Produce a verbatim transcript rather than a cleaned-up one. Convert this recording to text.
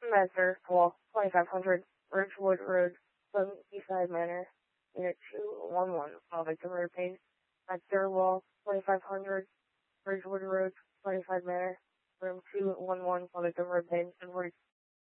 Master Wall, twenty-five hundred, Ridgewood Road, Pleasant Seaside Manor, Unit two one one, File Victim Road Page. Master Wall, twenty-five hundred, Ridgewood Road, twenty-five Manor, Room two one one, File Victim Road Page, and